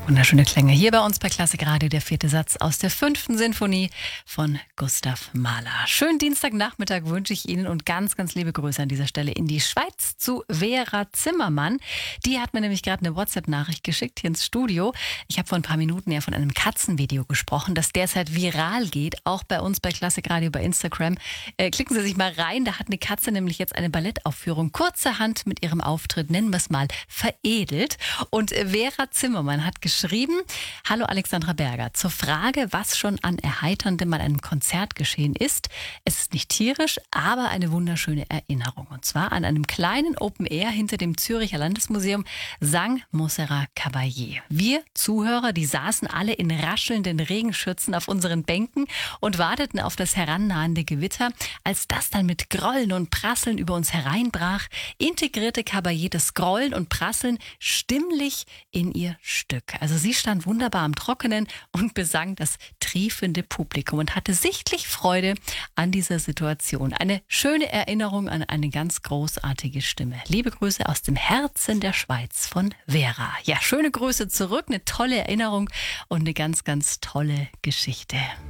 Wunderschöne Klänge hier bei uns bei Klassik Radio, der 4. Satz aus der 5. Sinfonie von Gustav Mahler. Schönen Dienstagnachmittag wünsche ich Ihnen und ganz, ganz liebe Grüße an dieser Stelle in die Schweiz zu Vera Zimmermann. Die hat mir nämlich gerade eine WhatsApp-Nachricht geschickt hier ins Studio. Ich habe vor ein paar Minuten ja von einem Katzenvideo gesprochen, das derzeit viral geht, auch bei uns bei Klassik Radio bei Instagram. Klicken Sie sich mal rein, da hat eine Katze nämlich jetzt eine Ballettaufführung kurzerhand mit ihrem Auftritt, nennen wir es mal, veredelt. Und Vera Zimmermann hat geschrieben, hallo Alexandra Berger, zur Frage, was schon an Erheiterndem an einem Konzert geschehen ist. Es ist nicht tierisch, aber eine wunderschöne Erinnerung. Und zwar an einem kleinen Open Air hinter dem Zürcher Landesmuseum sang Montserrat Caballé. Wir Zuhörer, die saßen alle in raschelnden Regenschürzen auf unseren Bänken und warteten auf das herannahende Gewitter. Als das dann mit Grollen und Prasseln über uns hereinbrach, integrierte Caballé das Grollen und Prasseln stimmlich in ihr Stück. Also sie stand wunderbar am Trockenen und besang das triefende Publikum und hatte sichtlich Freude an dieser Situation. Eine schöne Erinnerung an eine ganz großartige Stimme. Liebe Grüße aus dem Herzen der Schweiz von Vera. Ja, schöne Grüße zurück, eine tolle Erinnerung und eine ganz, ganz tolle Geschichte.